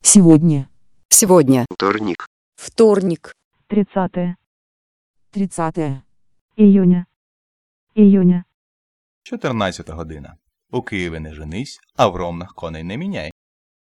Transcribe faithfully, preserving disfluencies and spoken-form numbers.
Сегодня. Сегодня. Вторник. Вторник. тридцатое тридцатое июня. Июня. чотирнадцята година. У Києві не женись, а в Ромнах коней не міняй.